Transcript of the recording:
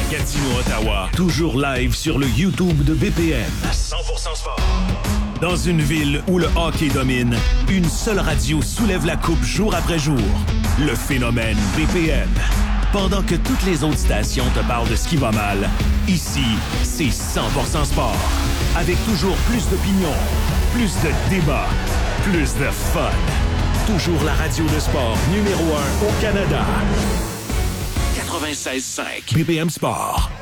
Gatineau-Ottawa, toujours live sur le YouTube de BPM. 100% sport. Dans une ville où le hockey domine, une seule radio soulève la coupe jour après jour. Le phénomène BPM. Pendant que toutes les autres stations te parlent de ce qui va mal, ici, c'est 100% sport. Avec toujours plus d'opinions, plus de débats, plus de fun. Toujours la radio de sport numéro 1 au Canada. 96.5 BPM Sport.